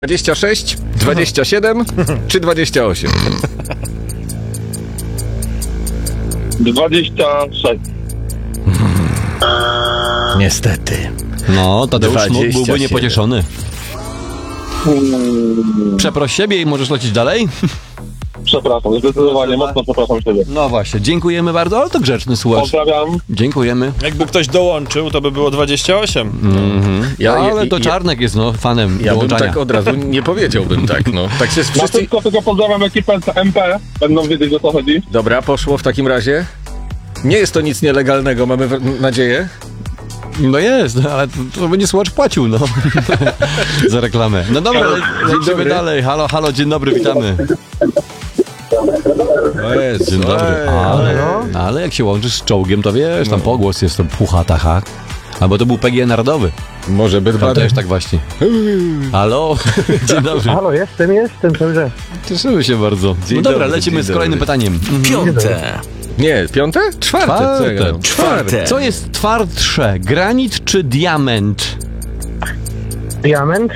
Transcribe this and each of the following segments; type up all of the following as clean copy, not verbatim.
26, 27 czy 28? 26. Niestety. No, Tadeusz byłby 27. niepocieszony. Przeproś siebie i możesz lecieć dalej? Przepraszam, zdecydowanie mocno przepraszam siebie. No właśnie, dziękujemy bardzo, ale to grzeczny słuchacz. Pozdrawiam. Dziękujemy. Jakby ktoś dołączył, to by było 28. Ale to Czarnek jest fanem Ja bym dołączania. tak od razu nie powiedziałbym tak, no. Tak się Na wszyscy... szybko tylko pozdrawiam ekipę MP. Będą wiedzieć, o co chodzi. Dobra, poszło w takim razie. Nie jest to nic nielegalnego, mamy nadzieję. No jest, ale to będzie słuchacz płacił, no. Za reklamę. No dobra, lecimy dobry. dalej. Halo, halo, dzień dobry, witamy. Jezu, Dzień dobry. Ale jak się łączysz z czołgiem, to wiesz, tam pogłos jest to puchatacha. Albo to był PG Narodowy. Może by Tam dwa też tak właśnie. Halo, dzień dobry. Halo, jestem cały czas. Cieszymy się bardzo. No dobra, dobry, lecimy dzień z kolejnym dobry. pytaniem. Piąte. Nie, piąte? Czwarte. Co ja gadam? Czwarte. Co jest twardsze, granit czy diament? Diament?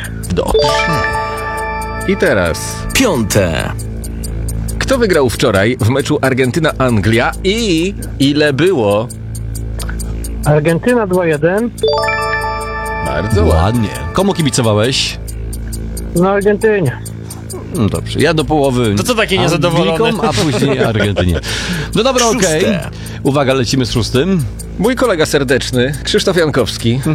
I teraz. Piąte. Kto wygrał wczoraj w meczu Argentyna-Anglia i ile było? Argentyna 2-1. Bardzo ładnie. Ładnie. Komu kibicowałeś? No Argentynie. No dobrze, ja do połowy. To co taki niezadowolony? Anglikom, a później Argentynie. No dobra, okej. Szóste. Uwaga, lecimy z szóstym. Mój kolega serdeczny, Krzysztof Jankowski,